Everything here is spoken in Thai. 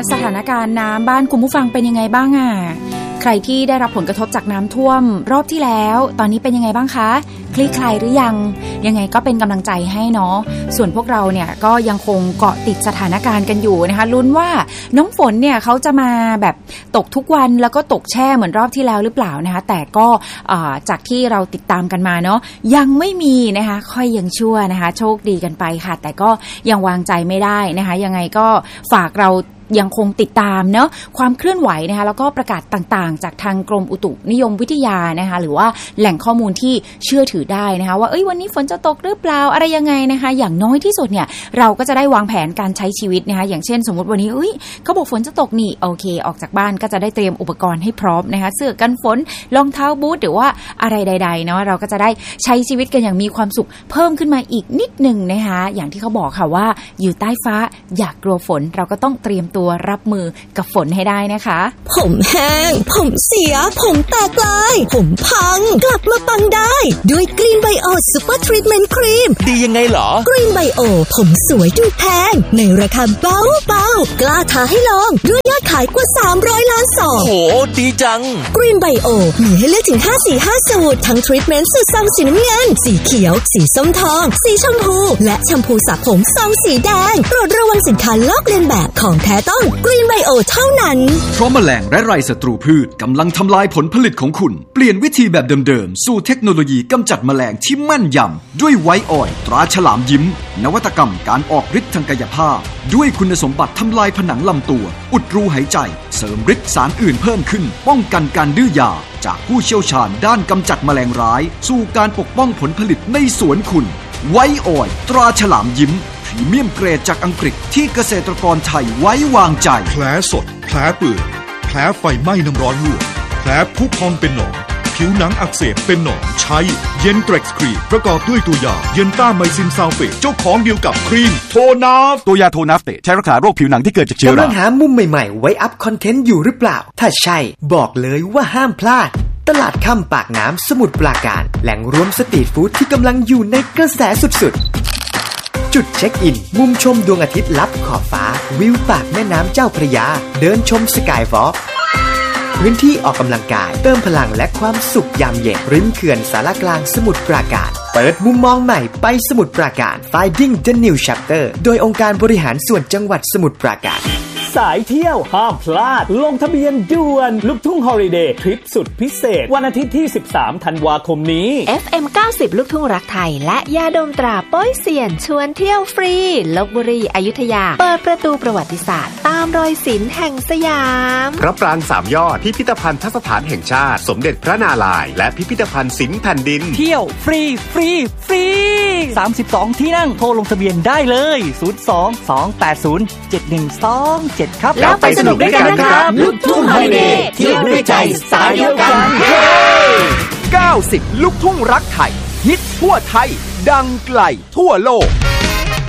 สถานการณ์น้ำบ้านคุณผู้ฟังเป็นยังไงบ้างอ่ะใครที่ได้รับผลกระทบจากน้ำท่วมรอบที่แล้วตอนนี้เป็นยังไงบ้างคะคลี่คลายหรือยังไงก็เป็นกำลังใจให้เนาะส่วนพวกเราเนี่ยก็ยังคงเกาะติดสถานการณ์กันอยู่นะคะลุ้นว่าน้องฝนเนี่ยเขาจะมาแบบตกทุกวันแล้วก็ตกแช่เหมือนรอบที่แล้วหรือเปล่านะคะแต่ก็จากที่เราติดตามกันมาเนาะยังไม่มีนะคะค่อยยังชั่วนะคะโชคดีกันไปค่ะแต่ก็ยังวางใจไม่ได้นะคะยังไงก็ฝากเรายังคงติดตามเนาะความเคลื่อนไหวนะคะแล้วก็ประกาศต่างๆจากทางกรมอุตุนิยมวิทยานะคะหรือว่าแหล่งข้อมูลที่เชื่อถือได้นะคะว่าวันนี้ฝนจะตกหรือเปล่าอะไรยังไงนะคะอย่างน้อยที่สุดเนี่ยเราก็จะได้วางแผนการใช้ชีวิตนะคะอย่างเช่นสมมติวันนี้เขาบอกฝนจะตกนี่โอเคออกจากบ้านก็จะได้เตรียมอุปกรณ์ให้พร้อมนะคะเสื้อกันฝนรองเท้าบูทหรือว่าอะไรใดๆเนาะเราก็จะได้ใช้ชีวิตกันอย่างมีความสุขเพิ่มขึ้นมาอีกนิดนึงนะคะอย่างที่เขาบอกค่ะว่าอยู่ใต้ฟ้าอยากกลัวฝนเราก็ต้องเตรียมตัวรับมือกับฝนให้ได้นะคะผมแห้งผมเสียผมแตกลายผมพังกลับมาปังได้ด้วยกรีนไบโอซุปเปอร์ทรีทเมนต์ครีมดียังไงเหรอกรีนไบโอผมสวยดูแพงในราคาเบาๆกล้าท้าให้ลองด้วยยอดขายกว่า300ล้านซองโหดีจังกรีนไบโอมีให้เลือกถึง545สูตรทั้งทรีทเมนต์สูตรซองสีน้ำเงินสีเขียวสีส้มทองสีชมพูและแชมพูสระผมซองสีแดงโปรดระวังสินค้าลอกเลียนแบบของแท้ต้องกรีนไบโอเท่านั้นเพราะแมลงและไรศัตรูพืชกำลังทำลายผลผลิตของคุณเปลี่ยนวิธีแบบเดิมๆสู่เทคโนโลยีกำจัดแมลงที่แม่นยำด้วยไวท์ออยล์ตราฉลามยิ้มนวัตกรรมการออกฤทธิ์ทางกายภาพด้วยคุณสมบัติทำลายผนังลำตัวอุดรูหายใจเสริมฤทธิ์สารอื่นเพิ่มขึ้นป้องกันการดื้อยาจากผู้เชี่ยวชาญด้านกำจัดแมลงร้ายสู่การปกป้องผลผลิตในสวนคุณไวท์ออยล์ตราฉลามยิ้มพรีเมียมเกรดจากอังกฤษที่เกษตรกรไทยไว้วางใจแผลสดแผลเปื่อยแผลไฟไหม้น้ำร้อนลวกแผลพุพองเป็นหนองผิวหนังอักเสบเป็นหนองใช้เย็นเทร็กซ์ครีมประกอบด้วยตัวยาเย็นต้าไมซินซัลเฟตเจ้าของเดียวกับครีมโทนาฟตัวยาโทนาฟเตใช้รักษาโรคผิวหนังที่เกิดจากเชื้อรากำลังหามุมใหม่ๆไว้อัพคอนเทนต์อยู่หรือเปล่าถ้าใช่บอกเลยว่าห้ามพลาดตลาดค่ำปากน้ำสมุทรปราการแหล่งรวมสตรีทฟู้ดที่กำลังอยู่ในกระแสสุดๆจุดเช็คอินมุมชมดวงอาทิตย์ลับขอบฟ้าวิวปากแม่น้ำเจ้าพระยาเดินชมสกายวอล์กพื้นที่ออกกำลังกายเติมพลังและความสุขยามเย็นริมเขื่อนสารกลางสมุทรปราการเปิดมุมมองใหม่ไปสมุทรปราการ Finding the New Chapter โดยองค์การบริหารส่วนจังหวัดสมุทรปราการสายเที่ยวห้ามพลาดลงทะเบียนด่วนลูกทุ่งฮอลิเดย์ทริปสุดพิเศษวันอาทิตย์ที่13ธันวาคมนี้ FM 90ลูกทุ่งรักไทยและยาดมตราโป้ยเซียนชวนเที่ยวฟรีลพบุรีอยุธยาเปิดประตูประวัติศาสตร์ตามรอยศิลป์แห่งสยามพระปรางสามยอดพิพิธภัณฑ์สถานแห่งชาติสมเด็จพระนารายณ์และพิพิธภัณฑ์ศิลป์แผ่นดินเที่ยวฟรี32ที่นั่งโทรลงทะเบียนได้เลย02-280-7127ครับแล้วไปสนุกด้วยกันนะครับลูกทุ่งฮอลิเดย์เที่ยวด้วยใจสไตล์เดียวกัน 90ลูกทุ่งรักไทยฮิตทั่วไทยดังไกลทั่วโลก